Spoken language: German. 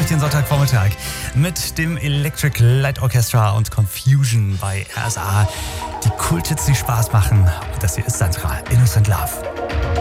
durch den Sonntagvormittag mit dem Electric Light Orchestra und Confusion bei RSA. Die Kulthits, die Spaß machen. Und das hier ist Sandra, Innocent Love.